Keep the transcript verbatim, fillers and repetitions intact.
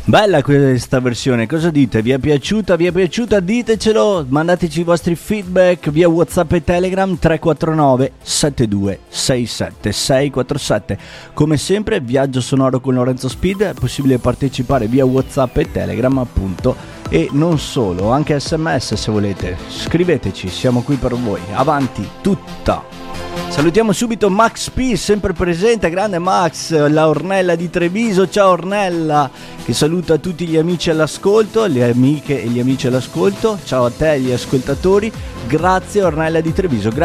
Bella questa versione, cosa dite? Vi è piaciuta? Vi è piaciuta? Ditecelo, mandateci i vostri feedback via WhatsApp e Telegram tre quattro nove sette due sei sette sei quattro sette. Come sempre, viaggio sonoro con Lorenzo Speed, è possibile partecipare via WhatsApp e Telegram appunto, e non solo, anche sms se volete, scriveteci, siamo qui per voi, avanti tutta! Salutiamo subito Max P, sempre presente, grande Max, la Ornella di Treviso, ciao Ornella, che saluta tutti gli amici all'ascolto, le amiche e gli amici all'ascolto, ciao a te e agli ascoltatori, grazie Ornella di Treviso, grazie.